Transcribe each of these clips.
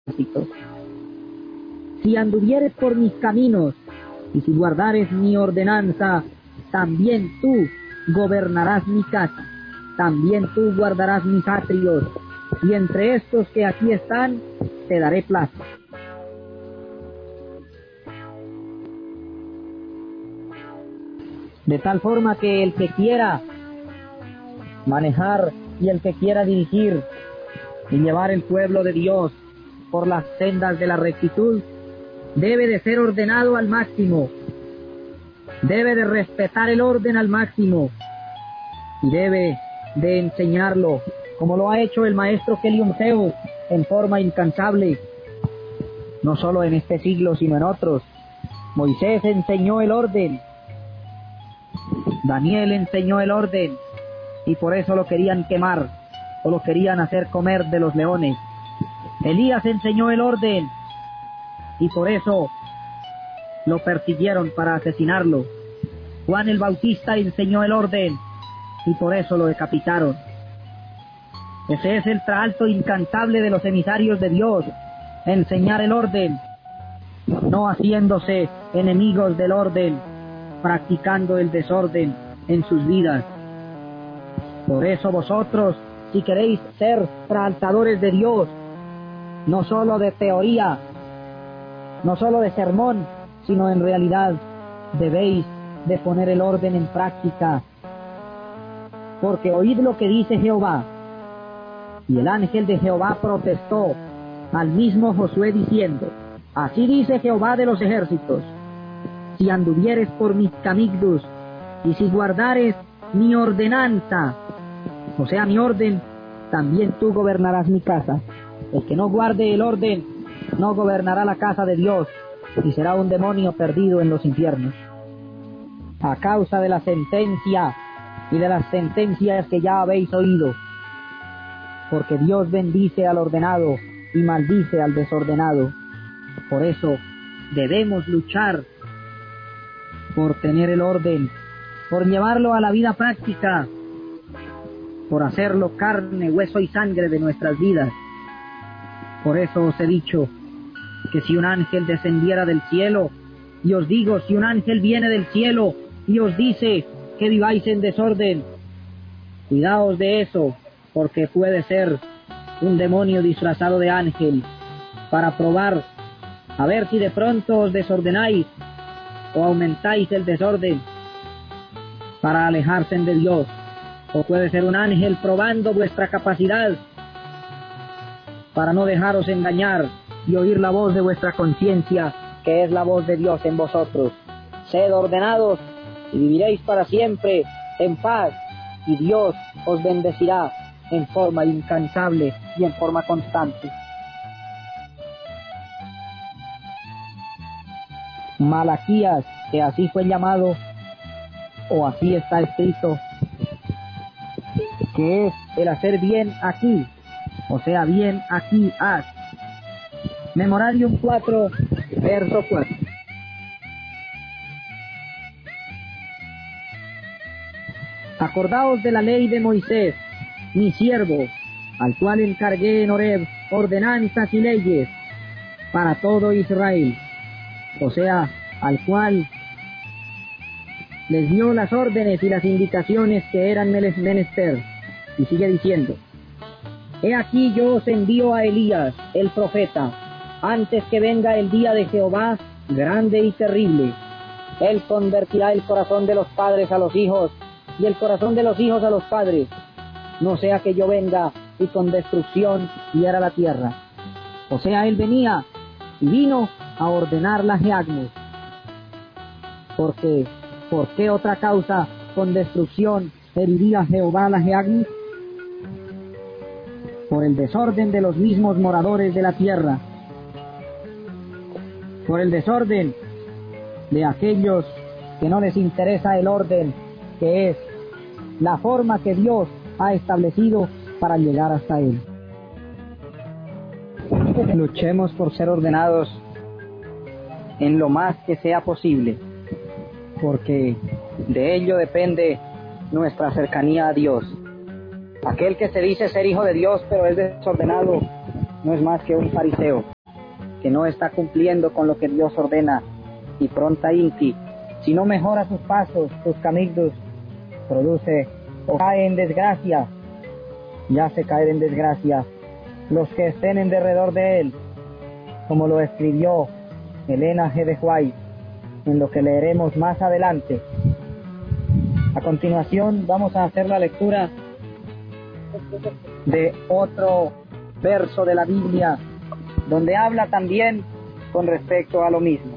ejércitos. Si anduvieres por mis caminos, y si guardares mi ordenanza, también tú gobernarás mi casa, también tú guardarás mis atrios, y entre estos que aquí están, te daré plaza. De tal forma que el que quiera manejar y el que quiera dirigir y llevar el pueblo de Dios por las sendas de la rectitud, debe de ser ordenado al máximo, debe de respetar el orden al máximo y debe de enseñarlo, como lo ha hecho el maestro Keliumceu en forma incansable, no solo en este siglo sino en otros. Moisés enseñó el orden, Daniel enseñó el orden, y por eso lo querían quemar o lo querían hacer comer de los leones. Elías enseñó el orden, y por eso lo persiguieron para asesinarlo. Juan el Bautista enseñó el orden, y por eso lo decapitaron. Ese es el trato incansable de los emisarios de Dios, enseñar el orden, no haciéndose enemigos del orden, practicando el desorden en sus vidas. Por eso vosotros, si queréis ser tractadores de Dios, no solo de teoría, no solo de sermón, sino en realidad debéis de poner el orden en práctica. Porque oíd lo que dice Jehová. Y el ángel de Jehová protestó al mismo Josué diciendo: así dice Jehová de los ejércitos, si anduvieres por mis caminos y si guardares mi ordenanza, o sea mi orden, también tú gobernarás mi casa. El que no guarde el orden no gobernará la casa de Dios y será un demonio perdido en los infiernos. A causa de la sentencia y de las sentencias que ya habéis oído, porque Dios bendice al ordenado y maldice al desordenado. Por eso debemos luchar por tener el orden, por llevarlo a la vida práctica, por hacerlo carne, hueso y sangre de nuestras vidas. Por eso os he dicho que si un ángel descendiera del cielo, y os digo, si un ángel viene del cielo y os dice que viváis en desorden, cuidaos de eso, porque puede ser un demonio disfrazado de ángel para probar a ver si de pronto os desordenáis o aumentáis el desorden para alejarse de Dios. O puede ser un ángel probando vuestra capacidad para no dejaros engañar y oír la voz de vuestra conciencia, que es la voz de Dios en vosotros. Sed ordenados y viviréis para siempre en paz, y Dios os bendecirá en forma incansable y en forma constante. Malaquías, que así fue llamado, o así está escrito, que es el hacer bien aquí, o sea, bien aquí haz. Memorarium 4, verso 4. Acordaos de la ley de Moisés, mi siervo, al cual encargué en Horeb ordenanzas y leyes para todo Israel, o sea, al cual les dio las órdenes y las indicaciones que eran menester. Y sigue diciendo: he aquí yo os envío a Elías, el profeta, antes que venga el día de Jehová grande y terrible. Él convertirá el corazón de los padres a los hijos y el corazón de los hijos a los padres, no sea que yo venga y con destrucción hiera la tierra. O sea, él venía y vino a ordenar la Jeagmus. Porque, ¿por qué otra causa con destrucción heriría Jehová la Jeagmus? Por el desorden de los mismos moradores de la tierra, por el desorden de aquellos que no les interesa el orden, que es la forma que Dios ha establecido para llegar hasta Él. Luchemos por ser ordenados en lo más que sea posible, porque de ello depende nuestra cercanía a Dios. Aquel que se dice ser hijo de Dios pero es desordenado no es más que un fariseo. que no está cumpliendo con lo que Dios ordena, y pronta inqui, si no mejora sus pasos, sus caminos, produce o cae en desgracia, ya se caer en desgracia los que estén en derredor de él, como lo escribió Elena G. de White en lo que leeremos más adelante. A continuación vamos a hacer la lectura de otro verso de la Biblia donde habla también con respecto a lo mismo.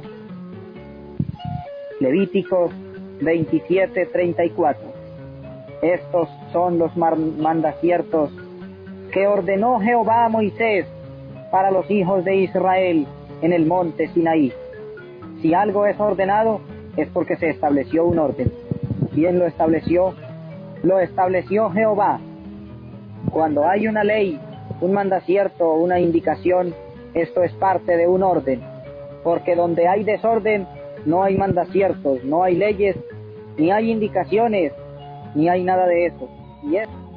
Levíticos 27:34. Estos son los mandaciertos que ordenó Jehová a Moisés para los hijos de Israel en el monte Sinaí. Si algo es ordenado, es porque se estableció un orden. ¿Quién lo estableció? Lo estableció Jehová. Cuando hay una ley, un mandacierto, una indicación, esto es parte de un orden. Porque donde hay desorden, no hay mandaciertos, no hay leyes, ni hay indicaciones, ni hay nada de eso. Y es